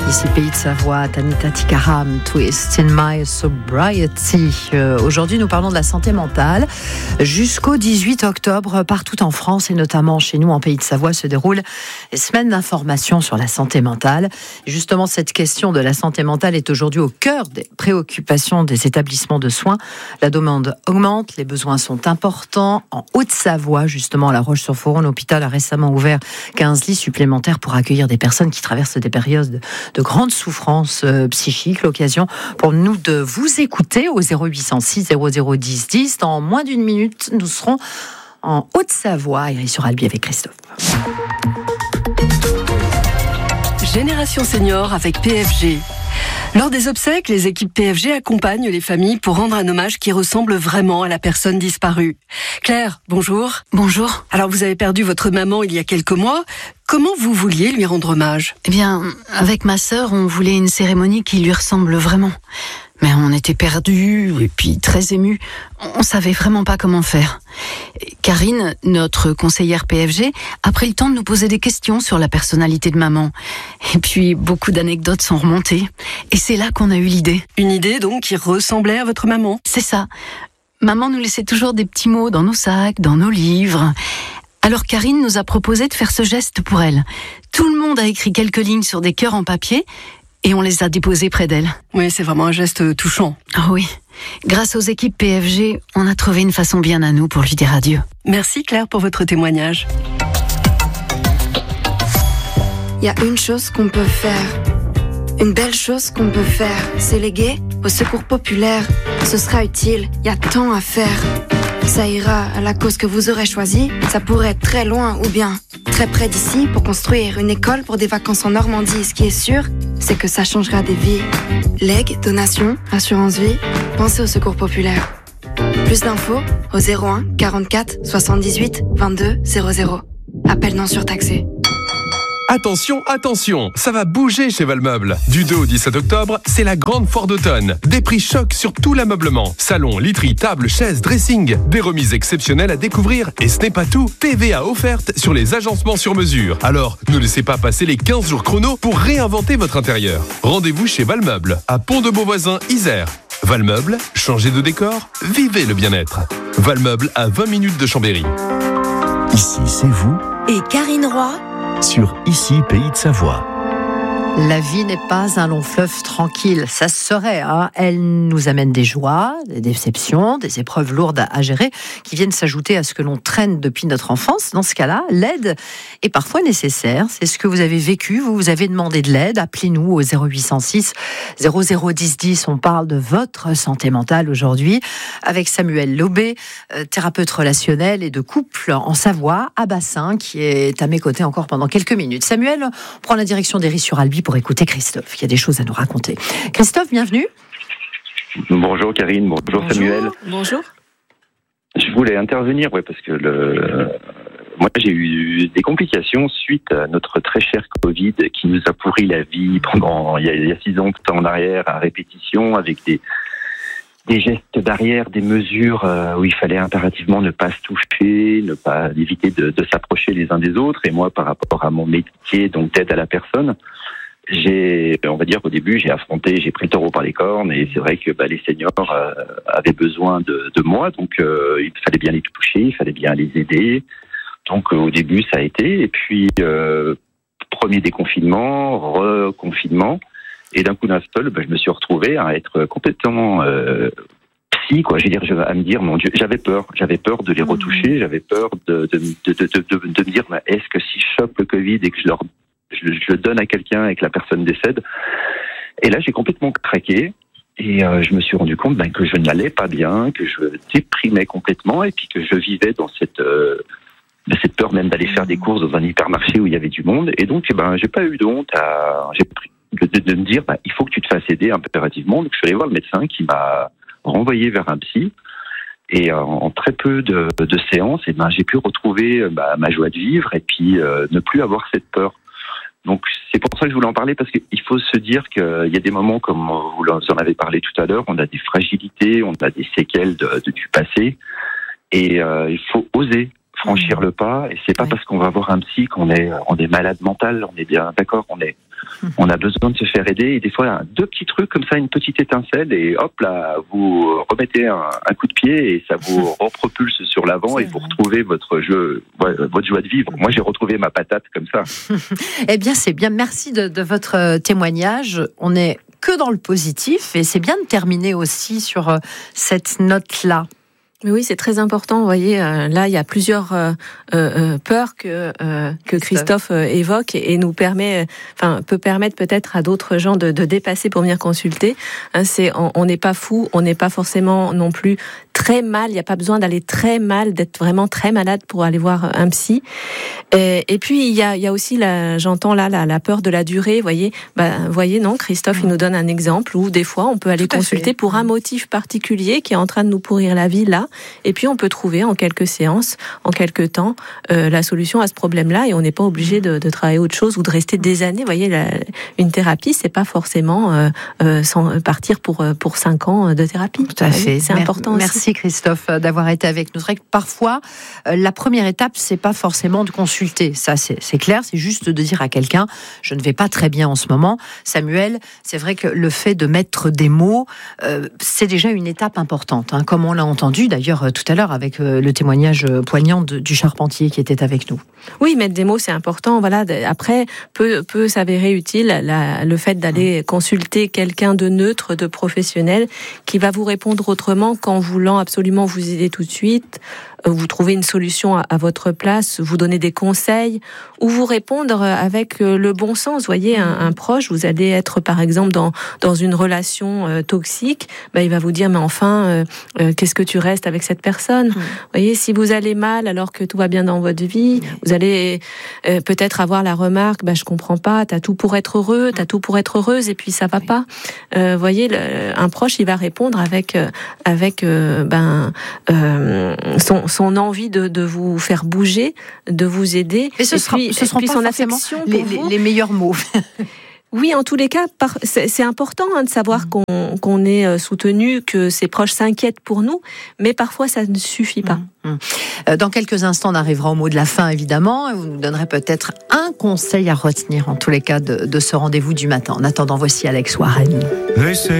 Ici Pays de Savoie, Tanita Tikaram, Twist in My Sobriety. Aujourd'hui, nous parlons de la santé mentale. Jusqu'au 18 octobre, partout en France et notamment chez nous en Pays de Savoie, se déroulent les semaines d'information sur la santé mentale. Et justement, cette question de la santé mentale est aujourd'hui au cœur des préoccupations des établissements de soins. La demande augmente, les besoins sont importants. En Haute-Savoie, justement, à La Roche-sur-Foron, l'hôpital a récemment ouvert 15 lits supplémentaires pour accueillir des personnes qui traversent des périodes de grande souffrance psychique. L'occasion pour nous de vous écouter au 0806 0010 10. Dans moins d'une minute, nous serons en Haute-Savoie, Iris-sur-Albi avec Christophe. Génération Senior avec PFG. Lors des obsèques, les équipes PFG accompagnent les familles pour rendre un hommage qui ressemble vraiment à la personne disparue. Claire, bonjour. Bonjour. Alors vous avez perdu votre maman il y a quelques mois. Comment vous vouliez lui rendre hommage ? Eh bien, avec ma sœur, on voulait une cérémonie qui lui ressemble vraiment. Mais on était perdus et puis très émus. On savait vraiment pas comment faire. Karine, notre conseillère PFG, a pris le temps de nous poser des questions sur la personnalité de maman. Et puis, beaucoup d'anecdotes sont remontées. Et c'est là qu'on a eu l'idée. Une idée donc qui ressemblait à votre maman ? C'est ça. Maman nous laissait toujours des petits mots dans nos sacs, dans nos livres. Alors Karine nous a proposé de faire ce geste pour elle. Tout le monde a écrit quelques lignes sur des cœurs en papier et on les a déposés près d'elle. Oui, c'est vraiment un geste touchant. Ah oui. Grâce aux équipes PFG, on a trouvé une façon bien à nous pour lui dire adieu. Merci Claire pour votre témoignage. Il y a une chose qu'on peut faire. Une belle chose qu'on peut faire, c'est léguer au secours populaire. Ce sera utile, il y a tant à faire. Ça ira à la cause que vous aurez choisie. Ça pourrait être très loin ou bien très près d'ici pour construire une école pour des vacances en Normandie. Ce qui est sûr, c'est que ça changera des vies. Legs, donations, assurance vie, pensez au secours populaire. Plus d'infos au 01 44 78 22 00. Appel non surtaxé. Attention, attention, ça va bouger chez Valmeuble. Du 2 au 17 octobre, c'est la grande foire d'automne. Des prix chocs sur tout l'ameublement. Salon, literie, table, chaises, dressing. Des remises exceptionnelles à découvrir. Et ce n'est pas tout. TVA offerte sur les agencements sur mesure. Alors, ne laissez pas passer les 15 jours chrono pour réinventer votre intérieur. Rendez-vous chez Valmeuble, à Pont-de-Beauvoisin, Isère. Valmeuble, changez de décor, vivez le bien-être. Valmeuble à 20 minutes de Chambéry. Ici, c'est vous. Et Karine Roy Sur Ici, Pays de Savoie. La vie n'est pas un long fleuve tranquille, ça se serait. Elle nous amène des joies, des déceptions, des épreuves lourdes à gérer qui viennent s'ajouter à ce que l'on traîne depuis notre enfance. Dans ce cas-là, l'aide est parfois nécessaire. C'est ce que vous avez vécu, vous avez demandé de l'aide. Appelez-nous au 0806 0010 10. On parle de votre santé mentale aujourd'hui avec Samuel Lobé, thérapeute relationnel et de couple en Savoie, à Bassin, qui est à mes côtés encore pendant quelques minutes. Samuel prend la direction d'Iris-sur-Albi pour écouter Christophe, qui a des choses à nous raconter. Christophe, bienvenue. Bonjour Karine, bonjour Samuel. Bonjour. Je voulais intervenir, parce que moi j'ai eu des complications suite à notre très cher Covid qui nous a pourri la vie pendant il y a 6 ans en arrière à répétition avec des gestes barrières, des mesures où il fallait impérativement ne pas se toucher, ne pas éviter de s'approcher les uns des autres. Et moi, par rapport à mon métier donc d'aide à la personne, on va dire qu'au début, j'ai pris le taureau par les cornes, et c'est vrai que les seniors avaient besoin de moi, donc il fallait bien les toucher, il fallait bien les aider. Donc au début, ça a été, et puis premier déconfinement, reconfinement, et d'un coup d'un seul, je me suis retrouvé à être complètement psy, quoi. À me dire, mon Dieu, j'avais peur de les retoucher, j'avais peur de me dire, est-ce que si je chope le Covid et que je le donne à quelqu'un et que la personne décède. Et là, j'ai complètement craqué et je me suis rendu compte que je n'allais pas bien, que je déprimais complètement et puis que je vivais dans cette peur même d'aller faire des courses dans un hypermarché où il y avait du monde. Et donc, j'ai pas eu de honte de me dire, il faut que tu te fasses aider impérativement. Donc, je suis allé voir le médecin qui m'a renvoyé vers un psy. Et en très peu de séances, j'ai pu retrouver ma joie de vivre et puis ne plus avoir cette peur. Donc c'est pour ça que je voulais en parler, parce qu'il faut se dire qu'il y a des moments, comme vous en avez parlé tout à l'heure, on a des fragilités, on a des séquelles du passé, et il faut oser franchir le pas. Et c'est pas parce qu'on va voir un psy qu'on est malade mental, on est bien d'accord, On a besoin de se faire aider et des fois, 2 petits trucs comme ça, une petite étincelle et hop là, vous remettez un coup de pied et ça vous repropulse sur l'avant et vous retrouvez votre joie de vivre. Moi, j'ai retrouvé ma patate comme ça. Eh bien, c'est bien. Merci de votre témoignage. On est que dans le positif et c'est bien de terminer aussi sur cette note-là. Oui, c'est très important. Vous voyez, là, il y a plusieurs peurs que Christophe évoque et nous peut permettre peut-être à d'autres gens de dépasser pour venir consulter. On n'est pas fou, on n'est pas forcément non plus très mal. Il n'y a pas besoin d'aller très mal, d'être vraiment très malade pour aller voir un psy. Et puis il y a aussi j'entends la peur de la durée. Voyez, non, Christophe, il nous donne un exemple où des fois on peut aller consulter pour un motif particulier qui est en train de nous pourrir la vie là. Et puis on peut trouver en quelques séances, en quelques temps, la solution à ce problème-là et on n'est pas obligé de travailler autre chose ou de rester des années. Vous voyez, une thérapie, c'est pas forcément sans partir pour 5 ans de thérapie. Tout à fait. C'est important. Merci Christophe d'avoir été avec nous. C'est vrai que parfois, la première étape, c'est pas forcément de consulter. Ça, c'est clair. C'est juste de dire à quelqu'un, je ne vais pas très bien en ce moment. Samuel, c'est vrai que le fait de mettre des mots, c'est déjà une étape importante. Comme on l'a entendu d'ailleurs tout à l'heure avec le témoignage poignant du charpentier qui était avec nous. Oui, mettre des mots, c'est important. Voilà. Après, peut s'avérer utile le fait d'aller consulter quelqu'un de neutre, de professionnel, qui va vous répondre autrement qu'en voulant absolument vous aider tout de suite, vous trouver une solution à votre place, vous donner des conseils, ou vous répondre avec le bon sens. Vous voyez, un proche, vous allez être par exemple dans une relation toxique, il va vous dire mais enfin, qu'est-ce que tu restes avec cette personne? Vous voyez, si vous allez mal alors que tout va bien dans votre vie, vous allez peut-être avoir la remarque, je comprends pas, t'as tout pour être heureux, t'as tout pour être heureuse et puis ça va pas. Vous voyez, un proche, il va répondre avec son envie de vous faire bouger, de vous aider. Et ce seront pas son forcément affection les meilleurs mots. Oui, en tous les cas, c'est important de savoir qu'on est soutenu, que ses proches s'inquiètent pour nous, mais parfois ça ne suffit pas. Dans quelques instants, on arrivera au mot de la fin, évidemment. Vous nous donnerez peut-être un conseil à retenir, en tous les cas, de ce rendez-vous du matin. En attendant, voici Alex Warren.